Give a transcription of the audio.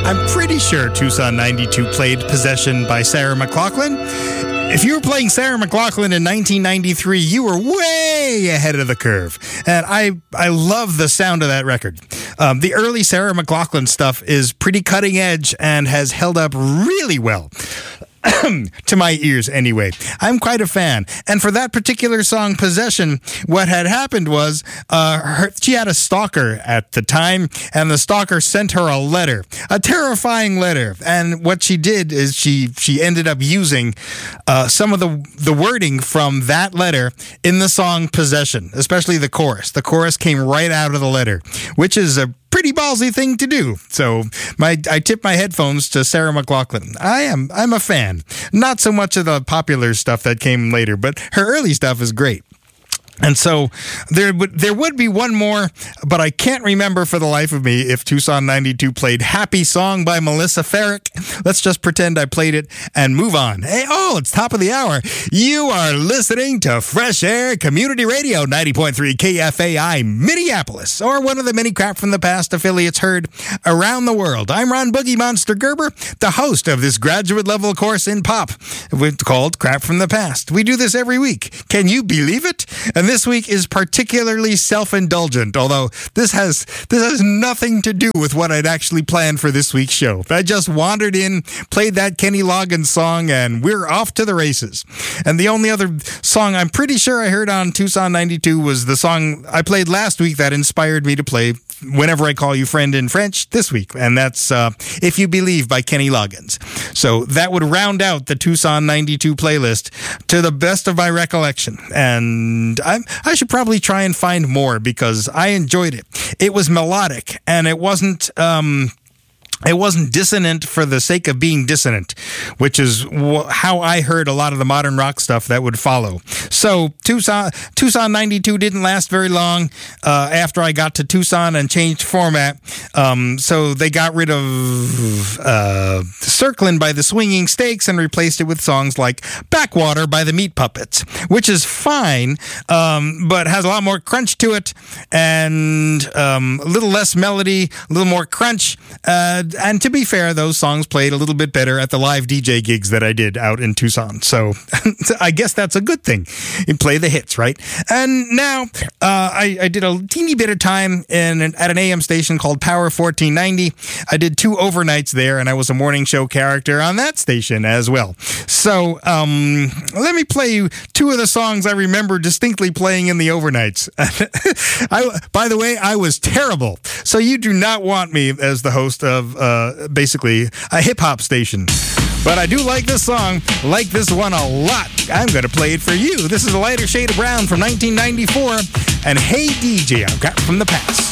I'm pretty sure Tucson 92 played Possession by Sarah McLachlan. If you were playing Sarah McLachlan in 1993, you were way ahead of the curve. And I love the sound of that record. The early Sarah McLachlan stuff is pretty cutting edge and has held up really well. To my ears, anyway. I'm quite a fan. And for that particular song, Possession, what had happened was she had a stalker at the time, and the stalker sent her a letter, a terrifying letter. And what she did is she ended up using some of the wording from that letter in the song Possession, especially the chorus. The chorus came right out of the letter, which is a pretty ballsy thing to do. So I tip my headphones to Sarah McLachlan. I'm a fan. Not so much of the popular stuff that came later, but her early stuff is great. And so there would be one more, but I can't remember for the life of me if Tucson 92 played Happy Song by Melissa Ferrick. Let's just pretend I played it and move on. Hey, it's top of the hour. You are listening to Fresh Air Community Radio, 90.3 KFAI Minneapolis, or one of the many Crap from the Past affiliates heard around the world. I'm Ron Boogie Monster Gerber, the host of this graduate level course in pop called Crap from the Past. We do this every week. Can you believe it? And this week is particularly self-indulgent, although this has nothing to do with what I'd actually planned for this week's show. I just wandered in, played that Kenny Loggins song, and we're off to the races. And the only other song I'm pretty sure I heard on Tucson 92 was the song I played last week that inspired me to play Whenever I Call You Friend in French this week, and that's If You Believe by Kenny Loggins. So that would round out the Tucson 92 playlist to the best of my recollection. And I should probably try and find more because I enjoyed it. It was melodic, and it wasn't dissonant for the sake of being dissonant, which is how I heard a lot of the modern rock stuff that would follow. So Tucson 92 didn't last very long after I got to Tucson and changed format. So they got rid of Circlin' by the Swinging Stakes and replaced it with songs like Backwater by the Meat Puppets, which is fine, but has a lot more crunch to it and a little less melody, a little more crunch. And to be fair, those songs played a little bit better at the live DJ gigs that I did out in Tucson. So I guess that's a good thing. You play the hits, right? And now I did a teeny bit of time at an AM station called Power 1490. I did 2 overnights there, and I was a morning show character on that station as well. So let me play you 2 of the songs I remember distinctly playing in the overnights. By the way, I was terrible. So you do not want me as the host of basically a hip-hop station. But I do like this song, like this one a lot. I'm going to play it for you. This is A Lighter Shade of Brown from 1994 and Hey DJ, I've Got From the Past.